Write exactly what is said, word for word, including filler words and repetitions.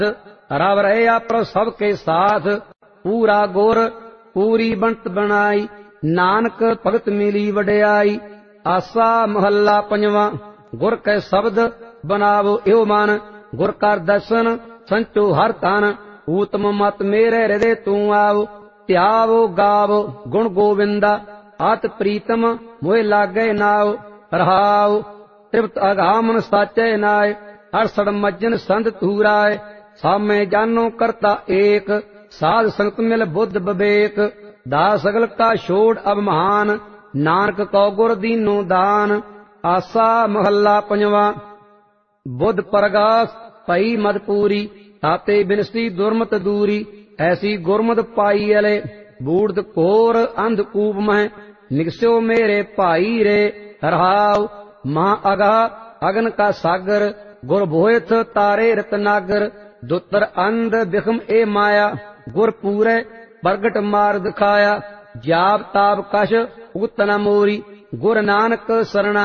रव रहे प्रभ सबके साथ पूरा गुर पूरी बनत बनाई नानक भगत मिली वड्याई। आसा महला पंजवा गुर कै शब्द बनावो इहो मन गुर कर दर्शन संचो हर तन ऊतम मत मेरे हृदय तू आओ। ध्यावो गावो गुण गोविंदा अत प्रीतम मोह लागे नाओ। रहाओ तृप्त अघामन साचे नाय हर सड़ मज्जन संत तूराय। सामे जानो करता एक साध संगत मिल बुद्ध विवेक। दास सगल का छोड़ अब महान नानक कौ गुर दीनो दान। आसा महला पंजवा बुद्ध परगास पई मदपूरी ताते बिनसी दुर्मत दूरी। ऐसी गुरमत पाई अले बूढ़ घोर अंधकूप मह निगस्यो मेरे भाई रे। रहाव महा अगा अगन का सागर गुर भोयथ तारे रतनागर। दुतर अंध बिखम ए माया गुर पूरे प्रगट मार दिखाया। जाप ताप कश उगत न मोरी गुर नानक सरना